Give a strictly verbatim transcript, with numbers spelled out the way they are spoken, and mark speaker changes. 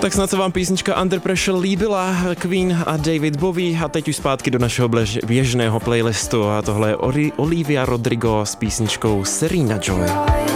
Speaker 1: tak snad se vám písnička Under Pressure líbila, Queen a David Bowie, a teď už zpátky do našeho běžného playlistu a tohle je Olivia Rodrigo s písničkou Serena Joy.